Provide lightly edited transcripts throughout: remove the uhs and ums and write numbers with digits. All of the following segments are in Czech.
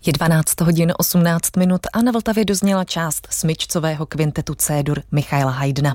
Je 12 hodin 18 minut a na Vltavě dozněla část smyčcového kvintetu C-dur Michaela Haydna.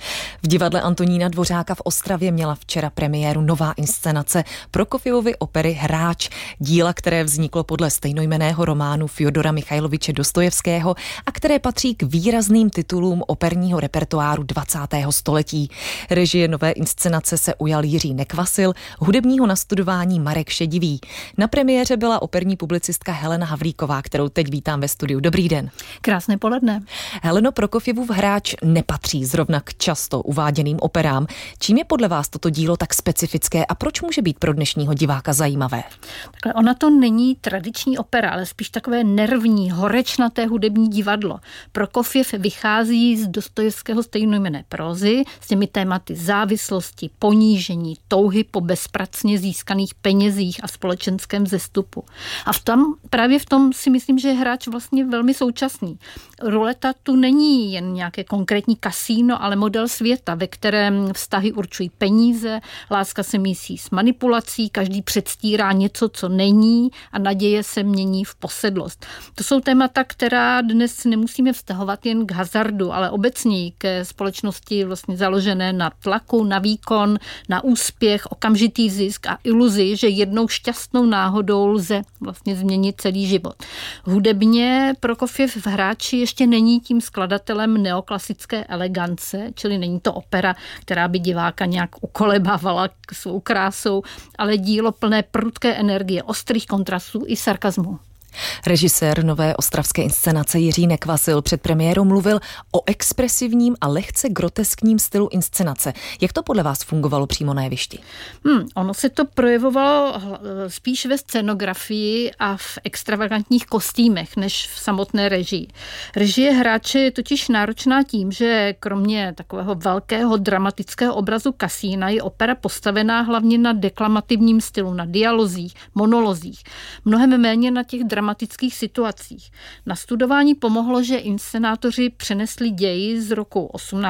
V divadle Antonína Dvořáka v Ostravě měla včera premiéru nová inscenace Prokofjevovy opery Hráč, díla, které vzniklo podle stejnojmenného románu Fjodora Michajloviče Dostojevského a které patří k výrazným titulům operního repertoáru 20. století. Režie nové inscenace se ujal Jiří Nekvasil, hudebního nastudování Marek Šedivý. Na premiéře byla operní publicistka Helena Havlíková, kterou teď vítám ve studiu. Dobrý den. Krásné poledne. Heleno, Prokofjevův Hráč nepatří zrovna k často uváděným operám. Čím je podle vás toto dílo tak specifické a proč může být pro dnešního diváka zajímavé? Takhle, ona to není tradiční opera, ale spíš takové nervní, horečnaté hudební divadlo. Prokofjev vychází z Dostojevského stejnojmenné prózy s těmi tématy závislosti, ponížení, touhy po bezpracně získaných penězích a společenském vzestupu. A právě v tom si myslím, že je Hráč vlastně velmi současný. Ruleta tu není jen nějaké konkrétní kasíno, ale model světa, ve kterém vztahy určují peníze, láska se mísí s manipulací, každý předstírá něco, co není a naděje se mění v posedlost. To jsou témata, která dnes nemusíme vztahovat jen k hazardu, ale obecně ke společnosti vlastně založené na tlaku, na výkon, na úspěch, okamžitý zisk a iluzi, že jednou šťastnou náhodou lze vlastně změnit celý život. Hudebně Prokofjev v Hráči ještě není tím skladatelem neoklasické elegance, čili není to opera, která by diváka nějak ukolebávala svou krásou, ale dílo plné prudké energie, ostrých kontrastů i sarkazmu. Režisér nové ostravské inscenace Jiří Nekvasil před premiérou mluvil o expresivním a lehce groteskním stylu inscenace. Jak to podle vás fungovalo přímo na jevišti? Ono se to projevovalo spíš ve scenografii a v extravagantních kostýmech, než v samotné režii. Režie Hráče je totiž náročná tím, že kromě takového velkého dramatického obrazu kasína je opera postavená hlavně na deklamativním stylu, na dialozích, monolozích. Mnohem méně na těch dramatických situacích. Na studování pomohlo, že inscenátoři přenesli děj z roku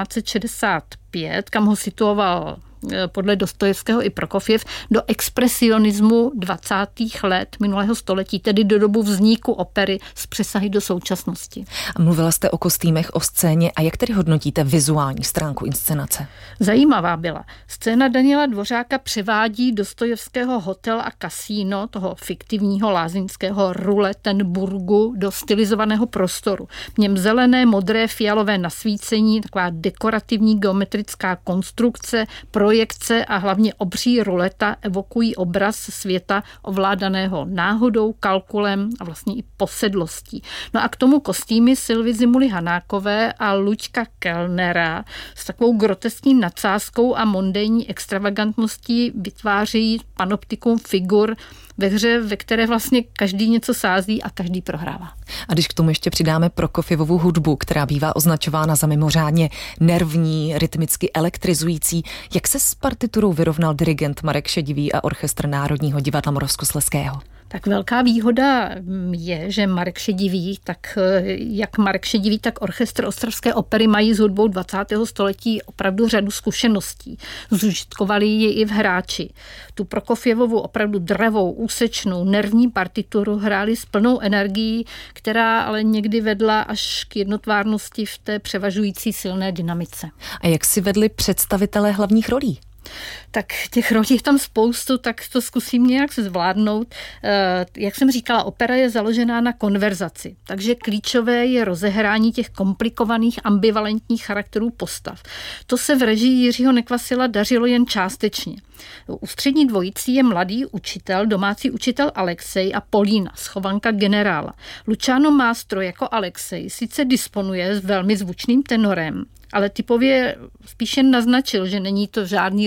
1865, kam ho situoval podle Dostojevského i Prokofjev, do expresionismu 20. let minulého století, tedy do dobu vzniku opery s přesahy do současnosti. A mluvila jste o kostýmech, o scéně a jak tedy hodnotíte vizuální stránku inscenace? Zajímavá byla. Scéna Daniela Dvořáka převádí Dostojevského hotel a kasíno, toho fiktivního lázeňského Ruletenburgu, do stylizovaného prostoru. V něm zelené, modré, fialové nasvícení, taková dekorativní geometrická konstrukce, projekce a hlavně obří ruleta evokují obraz světa ovládaného náhodou, kalkulem a vlastně i posedlostí. No a k tomu kostýmy Sylvie Zimuly Hanákové a Luďka Kellnera s takovou groteskní nadsázkou a mondénní extravagantností vytváří panoptikum figur ve hře, ve které vlastně každý něco sází a každý prohrává. A když k tomu ještě přidáme Prokofjevovu hudbu, která bývá označována za mimořádně nervní, rytmicky elektrizující, jak se s partiturou vyrovnal dirigent Marek Šedivý a orchestr Národního divadla Moravskoslezského? Tak velká výhoda je, že Marek Šedivý, jak Marek Šedivý, tak orchestr Ostravské opery mají s hudbou 20. století opravdu řadu zkušeností. Zužitkovali ji i v Hráči. Tu Prokofjevovu opravdu dravou, úsečnou, nervní partituru hráli s plnou energií, která ale někdy vedla až k jednotvárnosti v té převažující silné dynamice. A jak si vedli představitelé hlavních rolí? Tak těch rolí je tam spoustu, tak to zkusím nějak zvládnout. Jak jsem říkala, opera je založená na konverzaci, takže klíčové je rozehrání těch komplikovaných, ambivalentních charakterů postav. To se v režii Jiřího Nekvasila dařilo jen částečně. Ústřední dvojicí je mladý učitel, domácí učitel Alexej a Polína, schovanka generála. Luciano Mastro jako Alexej sice disponuje s velmi zvučným tenorem, ale typově spíše naznačil, že není to žádný